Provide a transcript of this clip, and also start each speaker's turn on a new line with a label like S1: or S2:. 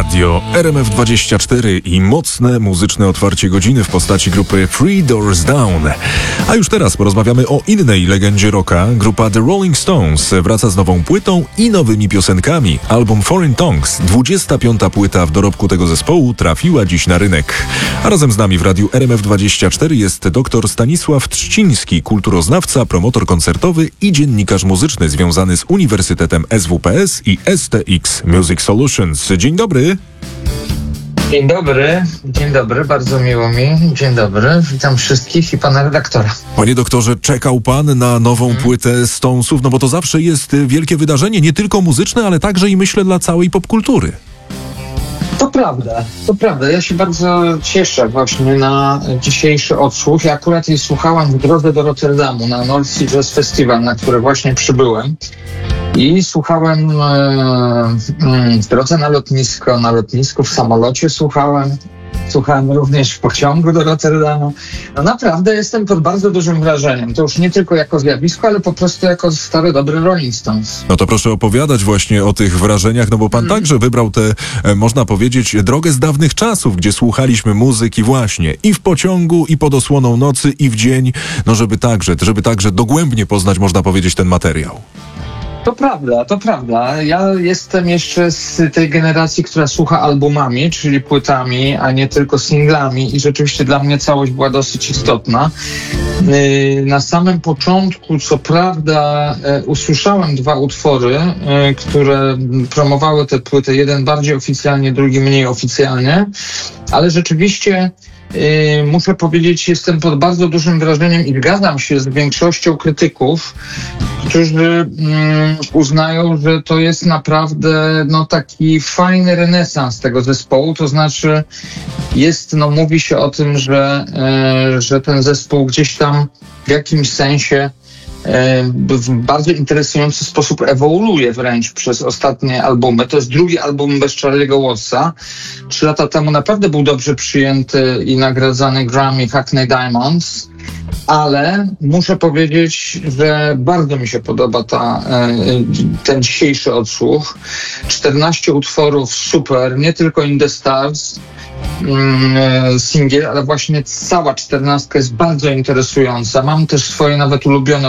S1: Radio RMF24 i mocne muzyczne otwarcie godziny w postaci grupy Three Doors Down. A już teraz porozmawiamy o innej legendzie rocka. Grupa The Rolling Stones wraca z nową płytą i nowymi piosenkami. Album Foreign Tongues, 25. płyta w dorobku tego zespołu, trafiła dziś na rynek. A razem z nami w Radiu RMF24 jest dr Stanisław Trzciński, kulturoznawca, promotor koncertowy i dziennikarz muzyczny związany z Uniwersytetem SWPS i STX Music Solutions. Dzień dobry.
S2: Dzień dobry, bardzo miło mi. Dzień dobry, witam wszystkich i pana redaktora.
S1: Panie doktorze, czekał pan na nową płytę Stonesów, no bo to zawsze jest wielkie wydarzenie, nie tylko muzyczne, ale także i myślę dla całej popkultury.
S2: To prawda. Ja się bardzo cieszę właśnie na dzisiejszy odsłuch. Ja akurat jej słuchałam w drodze do Rotterdamu na North Sea Jazz Festival, na który właśnie przybyłem. I słuchałem w drodze na lotnisku, w samolocie słuchałem również w pociągu do Rotterdamu. No naprawdę jestem pod bardzo dużym wrażeniem. To już nie tylko jako zjawisko, ale po prostu jako stary, dobry Rolling Stones.
S1: No to proszę opowiadać właśnie o tych wrażeniach, no bo pan także wybrał tę, można powiedzieć, drogę z dawnych czasów, gdzie słuchaliśmy muzyki właśnie i w pociągu, i pod osłoną nocy, i w dzień, no żeby także dogłębnie poznać, można powiedzieć, ten materiał.
S2: To prawda. Ja jestem jeszcze z tej generacji, która słucha albumami, czyli płytami, a nie tylko singlami i rzeczywiście dla mnie całość była dosyć istotna. Na samym początku, co prawda, usłyszałem dwa utwory, które promowały tę płytę, jeden bardziej oficjalnie, drugi mniej oficjalnie, ale rzeczywiście muszę powiedzieć, jestem pod bardzo dużym wrażeniem i zgadzam się z większością krytyków, którzy uznają, że to jest naprawdę taki fajny renesans tego zespołu. To znaczy mówi się o tym, że ten zespół gdzieś tam w jakimś sensie w bardzo interesujący sposób ewoluuje wręcz przez ostatnie albumy. To jest drugi album bez Charlie'ego Wattsa. 3 lata temu naprawdę był dobrze przyjęty i nagradzany Grammy Hackney Diamonds, ale muszę powiedzieć, że bardzo mi się podoba ten dzisiejszy odsłuch. 14 utworów super, nie tylko In the Stars, singiel, ale właśnie cała 14 jest bardzo interesująca. Mam też swoje nawet ulubione